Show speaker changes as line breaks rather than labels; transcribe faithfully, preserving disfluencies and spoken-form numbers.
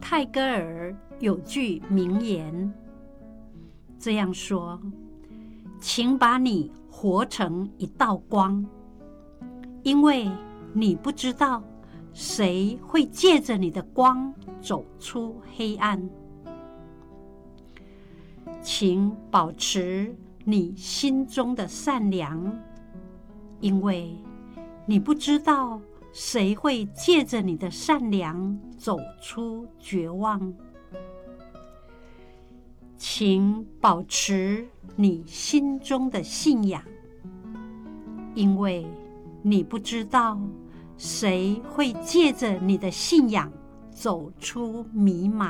泰戈尔有句名言，这样说：请把你活成一道光，因为你不知道谁会借着你的光走出黑暗。请保持你心中的善良，因为你不知道谁会借着你的善良走出绝望。请保持你心中的信仰，因为你不知道谁会借着你的信仰走出迷茫。